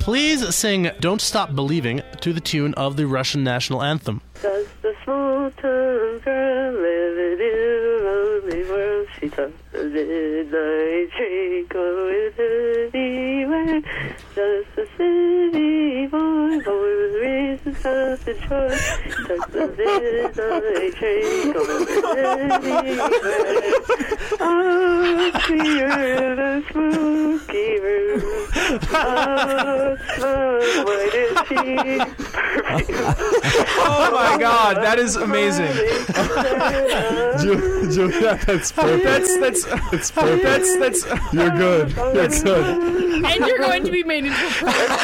Please sing Don't Stop Believing to the tune of the Russian national anthem. Just a small town girl living in a lonely world. She took the midnight train going anywhere. Just a city boy born with reasons of the choice. She took the midnight train going anywhere. Oh, clear the spooky room. Oh, slow, white and cheap. Oh my God, that is amazing. Julia, that's perfect. That's It's perfect. that's You're good. You're good. And you're going to be made into a